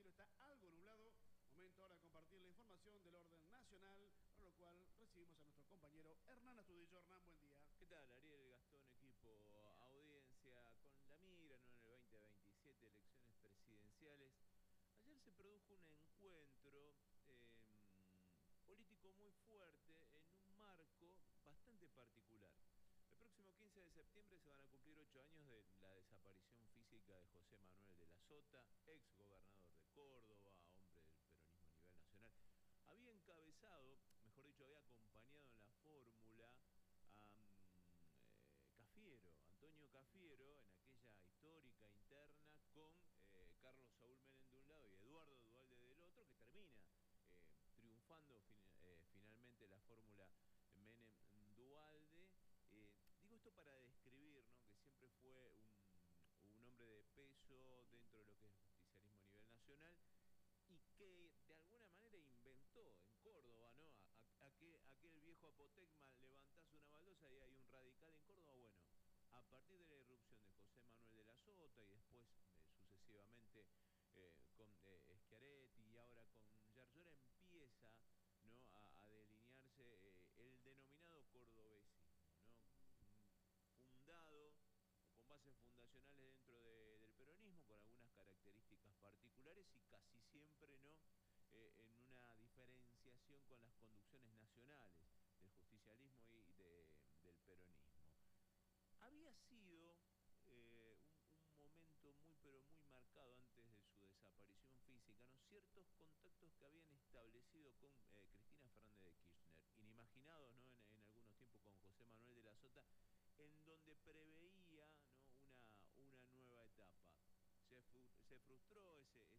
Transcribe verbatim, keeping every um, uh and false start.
cielo está algo nublado. Momento ahora de compartir la información del orden nacional, para lo cual recibimos a nuestro compañero Hernán Astudillo. Hernán, buen día. ¿Qué tal, Ariel, Gastón, equipo, audiencia? Con la mira, ¿no?, en el veinte veintisiete, elecciones presidenciales. Ayer se produjo un encuentro eh, político muy fuerte en un marco bastante particular. El próximo quince de septiembre se van a cumplir ocho años de la desaparición física de José Manuel de la Sota, ex gobernador de Córdoba, hombre del peronismo a nivel nacional. Había encabezado, mejor dicho, había acompañado en la fórmula a um, eh, Cafiero, Antonio Cafiero, en aquella histórica interna con eh, Carlos Saúl Menem de un lado y Eduardo Duhalde del otro, que termina eh, triunfando fin, eh, finalmente la fórmula Menem-Duhalde. Eh, digo esto para describir, ¿no?, que siempre fue un, un hombre de peso dentro de lo que es el justicialismo a nivel nacional, y que de alguna manera inventó en Córdoba, ¿no? A, a, aquel, aquel viejo apotegma: levantás una baldosa y hay un radical en Córdoba. Bueno, a partir de la irrupción de José Manuel de la Sota y después eh, sucesivamente eh, con eh, Schiaretti y ahora con Yarlora, empieza, ¿no?, a, a delinearse eh, el denominado cordobesismo, ¿no?, fundado o con bases fundacionales dentro de, del peronismo, con algunas características particulares y casi siempre no eh, en una diferenciación con las conducciones nacionales del justicialismo y de, del peronismo. Había sido eh, un, un momento muy pero muy marcado antes de su desaparición física, ¿no?, ciertos contactos que habían establecido con eh, Cristina Fernández de Kirchner, inimaginados, ¿no?, en, en algunos tiempos con José Manuel de la Sota, en donde preveía, ¿no?, una, una nueva etapa. Se, se frustró ese,